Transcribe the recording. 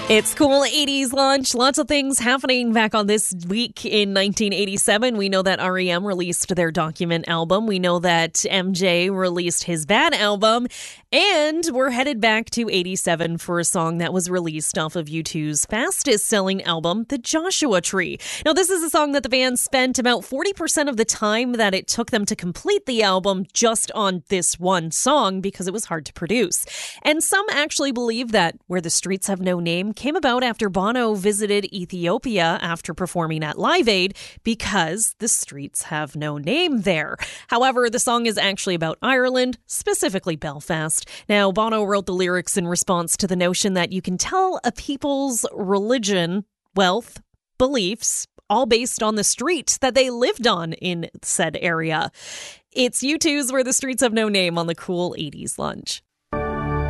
It's Cool 80s Lunch. Lots of things happening back on this week in 1987. We know that REM released their Document album. We know that MJ released his Bad album. And we're headed back to 87 for a song that was released off of U2's fastest-selling album, The Joshua Tree. Now, this is a song that the band spent about 40% of the time that it took them to complete the album just on this one song because it was hard to produce. And some actually believe that Where the Streets Have No Name came about after Bono visited Ethiopia after performing at Live Aid because the streets have no name there. However, the song is actually about Ireland, specifically Belfast. Now, Bono wrote the lyrics in response to the notion that you can tell a people's religion, wealth, beliefs, all based on the street that they lived on in said area. It's U2's Where the Streets Have No Name on the Cool 80s Lunch.